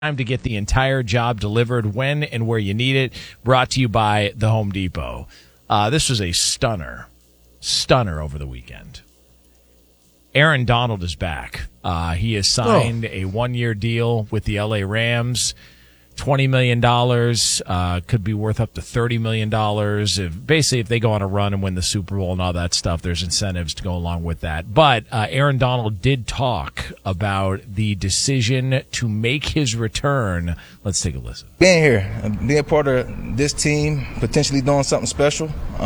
Time to get the entire job delivered when and where you need it. Brought to you by the Home Depot. This was a stunner over the weekend. Aaron Donald is back. He has signed a one-year deal with the LA Rams. $20 million, could be worth up to $30 million. If they go on a run and win the Super Bowl and all that stuff, there's incentives to go along with that. But Aaron Donald did talk about the decision to make his return. Let's take a listen. Being here, being part of this team, potentially doing something special,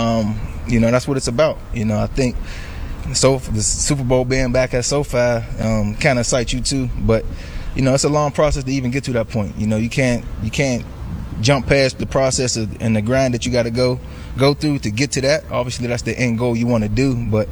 that's what it's about. I think the Super Bowl being back at SoFi kind of excites you too, but it's a long process to even get to that point. You can't jump past the process and the grind that you got to go through to get to that. Obviously, that's the end goal you want to do. But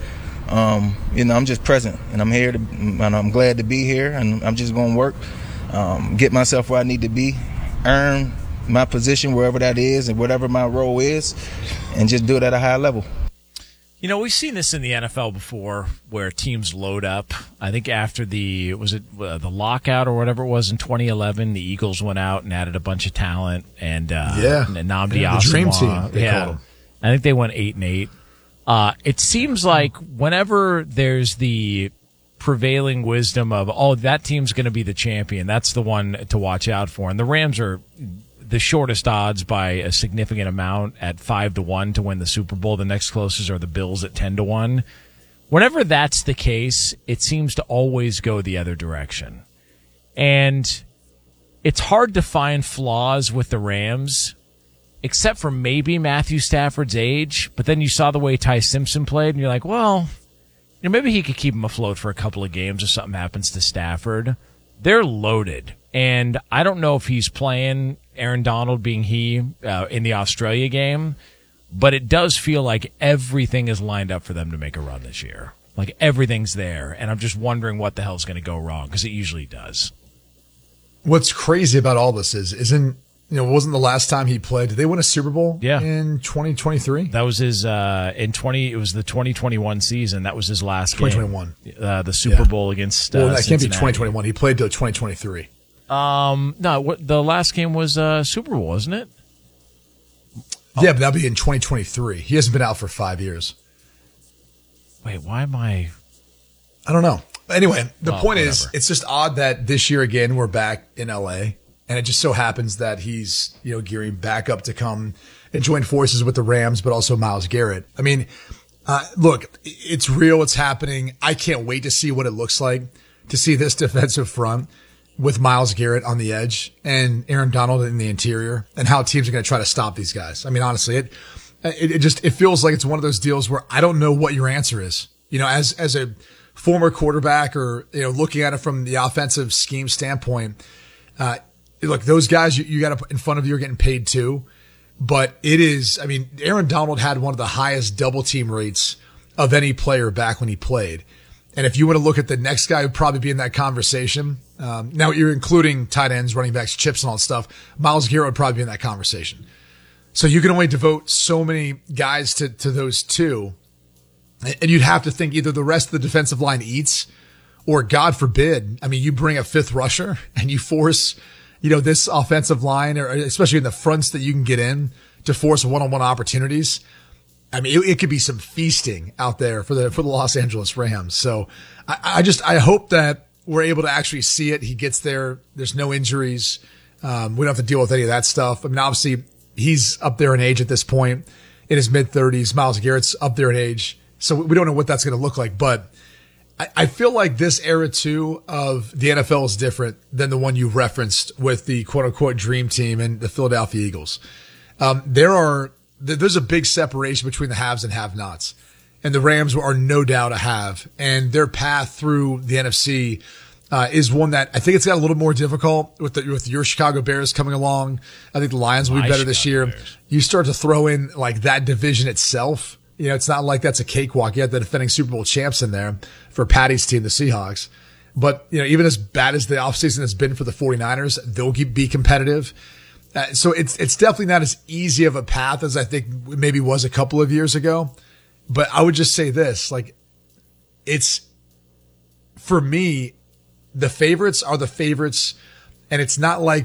I'm just present, and I'm here, and I'm glad to be here, and I'm just going to work, get myself where I need to be, earn my position wherever that is, and whatever my role is, and just do it at a high level. We've seen this in the NFL before where teams load up. I think after the lockout or whatever it was in 2011, the Eagles went out and added a bunch of talent and Nnamdi Asomugha. The dream team, they called them. I think they went 8-8. It seems like whenever there's the prevailing wisdom of, that team's going to be the champion, that's the one to watch out for. And the Rams are the shortest odds by a significant amount at 5-1 to win the Super Bowl. The next closest are the Bills at 10-1. Whenever that's the case, it seems to always go the other direction. And it's hard to find flaws with the Rams, except for maybe Matthew Stafford's age. But then you saw the way Ty Simpson played, and you're like, well, maybe he could keep him afloat for a couple of games if something happens to Stafford. They're loaded. And I don't know if he's playing, Aaron Donald being in the Australia game, but it does feel like everything is lined up for them to make a run this year. Like everything's there, and I'm just wondering what the hell's going to go wrong, because it usually does. What's crazy about all this wasn't the last time he played. Did they win a Super Bowl in 2023? That was his it was the 2021 season. That was his last 2021. Game. The Super Bowl against that Cincinnati. Can't be 2021. He played till 2023. No, the last game was Super Bowl, wasn't it? Yeah, but that'll be in 2023. He hasn't been out for 5 years. Wait, why am I don't know. Anyway, the point is, it's just odd that this year again we're back in LA, and it just so happens that he's gearing back up to come and join forces with the Rams, but also Myles Garrett. I mean, look, it's real. It's happening. I can't wait to see what it looks like to see this defensive front with Myles Garrett on the edge and Aaron Donald in the interior, and how teams are going to try to stop these guys. I mean, honestly, it feels like it's one of those deals where I don't know what your answer is. As a former quarterback, or looking at it from the offensive scheme standpoint, look, those guys you got in front of you are getting paid too. But Aaron Donald had one of the highest double team rates of any player back when he played. And if you want to look at the next guy who'd probably be in that conversation, now you're including tight ends, running backs, chips, and all that stuff, Myles Garrett would probably be in that conversation. So you can only devote so many guys to those two. And you'd have to think either the rest of the defensive line eats, or God forbid, you bring a fifth rusher and you force, this offensive line, or especially in the fronts that you can get in, to force one-on-one opportunities. It could be some feasting out there for the Los Angeles Rams. So I hope that we're able to actually see it. He gets there. There's no injuries. We don't have to deal with any of that stuff. Obviously he's up there in age at this point, in his mid-30s. Myles Garrett's up there in age. So we don't know what that's going to look like, but I feel like this era too of the NFL is different than the one you referenced with the quote unquote dream team and the Philadelphia Eagles. There's a big separation between the haves and have-nots, and the Rams are no doubt a have, and their path through the NFC is one that I think it's got a little more difficult with your Chicago Bears coming along. I think the Lions will be better this year. Bears. You start to throw in like that division itself. It's not like that's a cakewalk. You have the defending Super Bowl champs in there for Patty's team, the Seahawks. But, even as bad as the offseason has been for the 49ers, they'll be competitive. So it's definitely not as easy of a path as I think maybe was a couple of years ago. But I would just say this, for me, the favorites are the favorites, And it's not like